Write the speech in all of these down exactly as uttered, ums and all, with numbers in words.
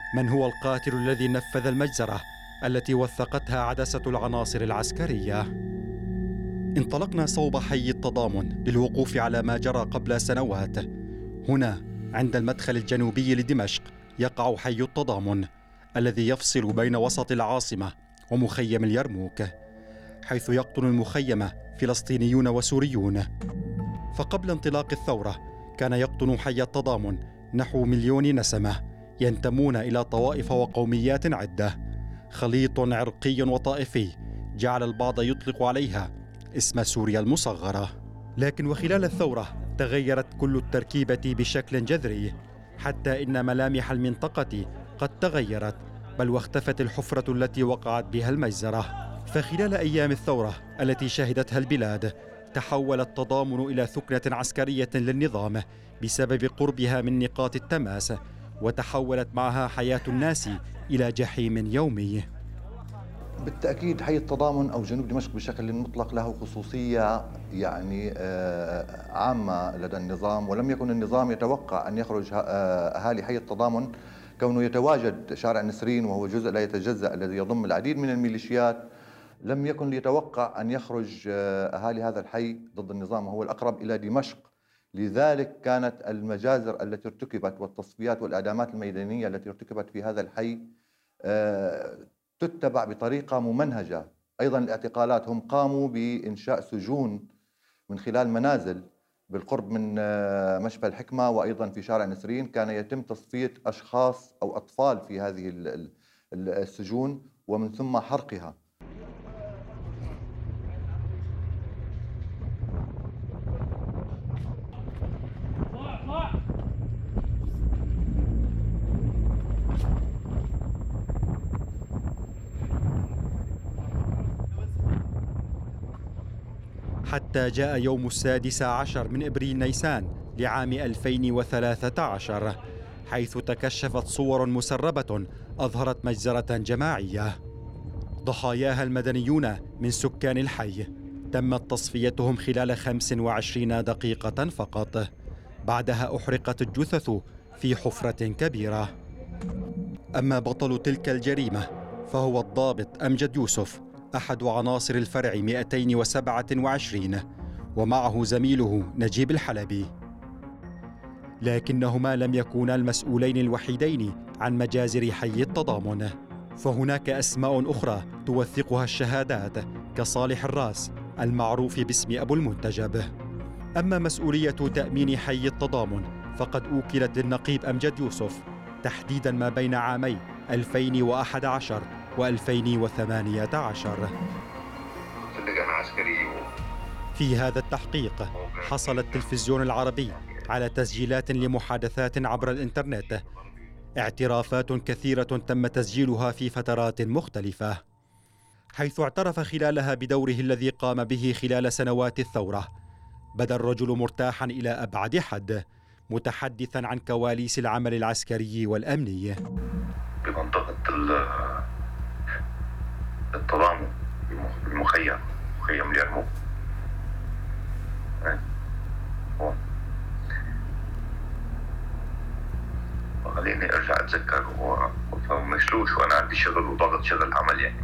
من هو القاتل الذي نفذ المجزرة التي وثقتها عدسة العناصر العسكرية؟ انطلقنا صوب حي التضامن للوقوف على ما جرى قبل سنوات. هنا عند المدخل الجنوبي لدمشق يقع حي التضامن الذي يفصل بين وسط العاصمة ومخيم اليرموك، حيث يقطن المخيم فلسطينيون وسوريون. فقبل انطلاق الثورة كان يقطن حي التضامن نحو مليون نسمة ينتمون إلى طوائف وقوميات عدة، خليط عرقي وطائفي جعل البعض يطلق عليها اسم سوريا المصغرة. لكن وخلال الثورة تغيرت كل التركيبة بشكل جذري، حتى إن ملامح المنطقة قد تغيرت، بل واختفت الحفرة التي وقعت بها المجزرة. فخلال أيام الثورة التي شهدتها البلاد تحول التضامن إلى ثكنة عسكرية للنظام بسبب قربها من نقاط التماس، وتحولت معها حياة الناس إلى جحيم يومي. بالتأكيد حي التضامن أو جنوب دمشق بشكل مطلق له خصوصية يعني عامة لدى النظام، ولم يكن النظام يتوقع أن يخرج أهالي حي التضامن، كونه يتواجد شارع نسرين وهو جزء لا يتجزأ الذي يضم العديد من الميليشيات. لم يكن يتوقع أن يخرج أهالي هذا الحي ضد النظام وهو الأقرب إلى دمشق. لذلك كانت المجازر التي ارتكبت والتصفيات والإعدامات الميدانية التي ارتكبت في هذا الحي تتبع بطريقة ممنهجة. أيضا الاعتقالات، هم قاموا بإنشاء سجون من خلال منازل بالقرب من مشفى الحكمة وأيضا في شارع نسرين، كان يتم تصفية أشخاص أو أطفال في هذه السجون ومن ثم حرقها. حتى جاء يوم السادس عشر من إبريل نيسان لعام ألفين وثلاثة عشر، حيث تكشفت صور مسربة أظهرت مجزرة جماعية ضحاياها المدنيون من سكان الحي تمت تصفيتهم خلال خمس وعشرين دقيقة فقط. بعدها أحرقت الجثث في حفرة كبيرة. أما بطل تلك الجريمة فهو الضابط أمجد يوسف، أحد عناصر الفرع مئتين وسبعة وعشرين، ومعه زميله نجيب الحلبي. لكنهما لم يكونا المسؤولين الوحيدين عن مجازر حي التضامن، فهناك أسماء أخرى توثقها الشهادات كصالح الراس المعروف باسم أبو المنتجب. أما مسؤولية تأمين حي التضامن فقد أوكلت للنقيب أمجد يوسف تحديدا ما بين عامي ألفين وأحد عشر وألفين وثمانية عشر. في هذا التحقيق حصل التلفزيون العربي على تسجيلات لمحادثات عبر الإنترنت، اعترافات كثيرة تم تسجيلها في فترات مختلفة، حيث اعترف خلالها بدوره الذي قام به خلال سنوات الثورة. بدا الرجل مرتاحا إلى أبعد حد، متحدثا عن كواليس العمل العسكري والأمني بمنطقة التضامن بالمخيم، مخيم اليرموك. خليني ارجع اتذكر ومشلوش وانا عندي شغل وضغط شغل عمل يعني.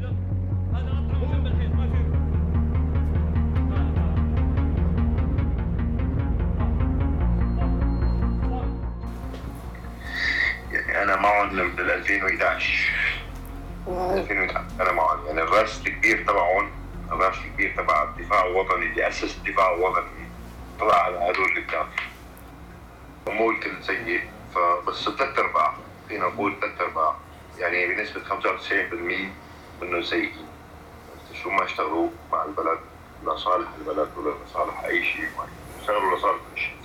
يعني انا معهم من ألفين وإحدى عشر ألفين وإحدى عشر انا معهم، يعني الراس الكبير تبعهم، الراس الكبير تبع الدفاع الوطني اللي اسس الدفاع الوطني طلع على هذول لبنان، مو الكل سيء، فبس ثلاث ارباع فينا نقول ثلاث ارباع يعني بنسبة خمسة وتسعين بالمئة منه سيئين. شو ما اشتغلوا مع البلد لصالح البلد ولا لصالح اي شيء، اشتغلوا لصالح شيء.